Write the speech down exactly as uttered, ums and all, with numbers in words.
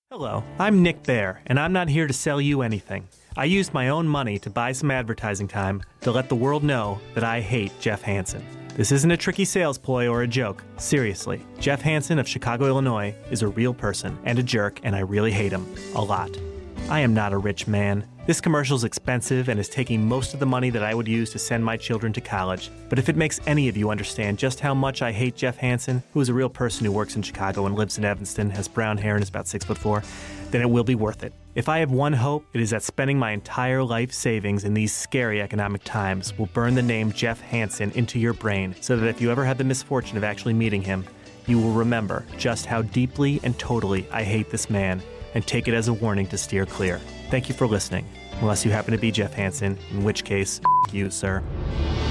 Hello, I'm Nick Bear, and I'm not here to sell you anything. I used my own money to buy some advertising time to let the world know that I hate Jeff Hansen. This isn't a tricky sales ploy or a joke. Seriously, Jeff Hansen of Chicago, Illinois is a real person and a jerk, and I really hate him. A lot. I am not a rich man. This commercial is expensive and is taking most of the money that I would use to send my children to college. But if it makes any of you understand just how much I hate Jeff Hansen, who is a real person who works in Chicago and lives in Evanston, has brown hair and is about six foot four, then it will be worth it. If I have one hope, it is that spending my entire life savings in these scary economic times will burn the name Jeff Hansen into your brain so that if you ever have the misfortune of actually meeting him, you will remember just how deeply and totally I hate this man and take it as a warning to steer clear. Thank you for listening, unless you happen to be Jeff Hansen, in which case, f*** you, sir.